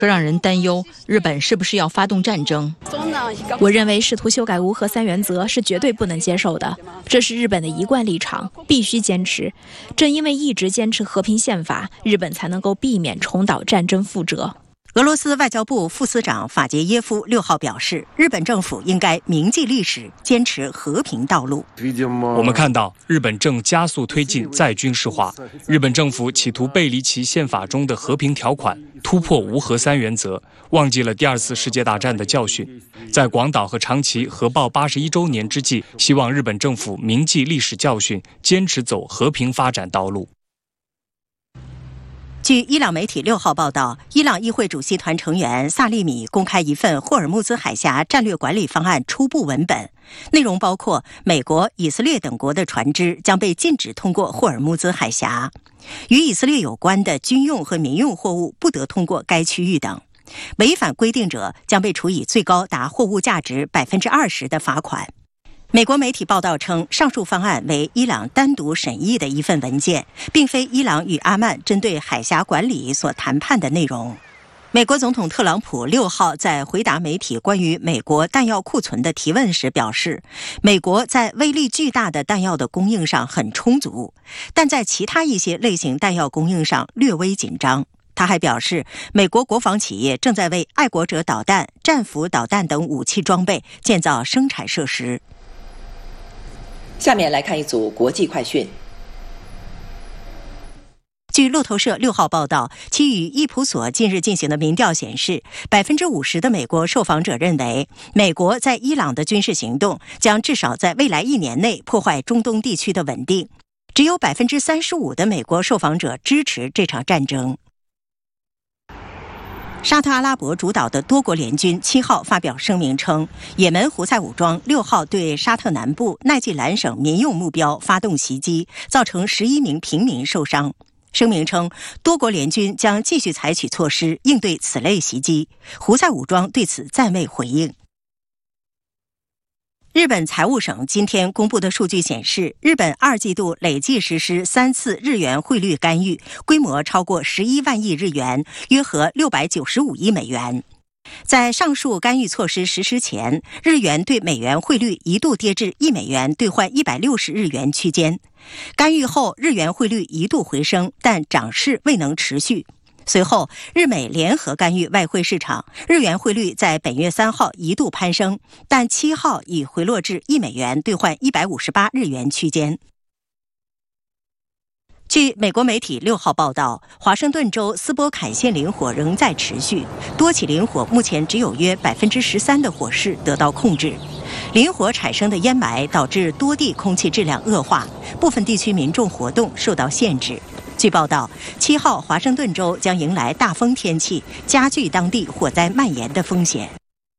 这让人担忧，日本是不是要发动战争？ 我认为试图修改无核三原则是绝对不能接受的，这是日本的一贯立场，必须坚持。正因为一直坚持和平宪法，日本才能够避免重蹈战争覆辙。 俄罗斯外交部副司长法捷耶夫6号表示，日本政府应该铭记历史，坚持和平道路。 我们看到日本正加速推进再军事化，日本政府企图背离其宪法中的和平条款，突破无核三原则，忘记了第2次世界大战的教训。在广岛和长崎核爆81周年之际，希望日本政府铭记历史教训，坚持走和平发展道路。 据伊朗媒体6号报道，伊朗议会主席团成员萨利米公开一份霍尔木兹海峡战略管理方案初步文本，内容包括美国、以色列等国的船只将被禁止通过霍尔木兹海峡，与以色列有关的军用和民用货物不得通过该区域等，违反规定者将被处以最高达货物价值20%的罚款。美国媒体报道称，上述方案为伊朗单独审议的一份文件，并非伊朗与阿曼针对海峡管理所谈判的内容。美国总统特朗普6号在回答媒体关于美国弹药库存的提问时表示，美国在威力巨大的弹药的供应上很充足，但在其他一些类型弹药供应上略微紧张。他还表示，美国国防企业正在为爱国者导弹、战斧导弹等武器装备建造生产设施。 下面来看一组国际快讯。 据路透社6号报道，其与伊普索近日进行的民调显示，50%的美国受访者认为，美国在伊朗的军事行动将至少在未来1年内破坏中东地区的稳定。只有35%的美国受访者支持这场战争。沙特阿拉伯主导的多国联军7号发表声明称，也门胡塞武装6号对沙特南部奈季兰省民用目标发动袭击，造成11名平民受伤。声明称，多国联军将继续采取措施应对此类袭击。胡塞武装对此暂未回应。日本财务省今天公布的数据显示，日本2季度累计实施3次日元汇率干预，规模超过11万亿日元，约合695亿美元。在上述干预措施实施前，日元对美元汇率一度跌至1美元兑换160日元区间。干预后，日元汇率一度回升，但涨势未能持续。随后，日美联合干预外汇市场，日元汇率在本月3号一度攀升，但7号已回落至1美元兑换158日元区间。据美国媒体6号报道，华盛顿州斯波坎县林火仍在持续，多起林火目前只有约13%的火势得到控制。林火产生的烟霾导致多地空气质量恶化，部分地区民众活动受到限制。据报道，7号华盛顿州将迎来大风天气，加剧当地火灾蔓延的风险。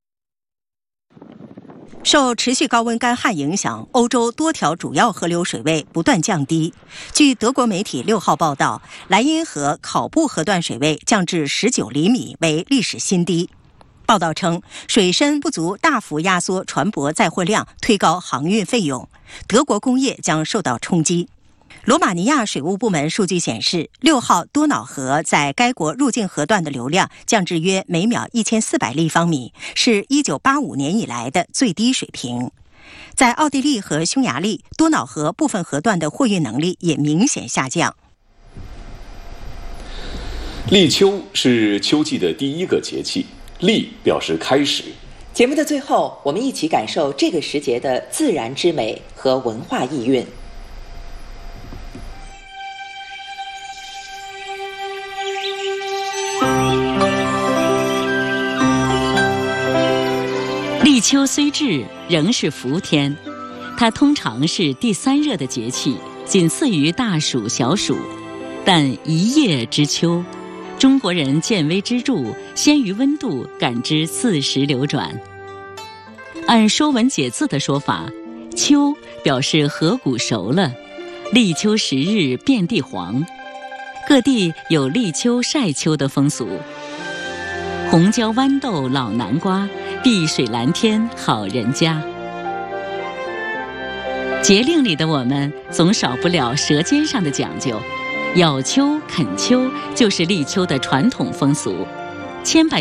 受持续高温干旱影响，欧洲多条主要河流水位不断降低。据德国媒体6号报道，莱茵河考布河段水位降至19厘米，为历史新低。报道称，水深不足大幅压缩船舶载货量，推高航运费用，德国工业将受到冲击。罗马尼亚水务部门数据显示，6号多瑙河在该国入境河段的流量降至约每秒1400立方米，是1985年以来的最低水平。在奥地利和匈牙利，多瑙河部分河段的货运能力也明显下降。 立秋是秋季的第一个节气，立表示开始。 节目的最后，我们一起感受这个时节的自然之美和文化意蕴。 立秋虽至，仍是伏天。它通常是第3热的节气，仅次于大暑、小暑。但一叶知秋，中国人见微知著，先于温度感知四时流转。按《说文解字》的说法，秋表示禾谷熟了，立秋10日遍地黄。各地有立秋晒秋的风俗。红椒豌豆老南瓜，碧水蓝天好人家。节令里的我们总少不了舌尖上的讲究，咬秋啃秋就是立秋的传统风俗。 千百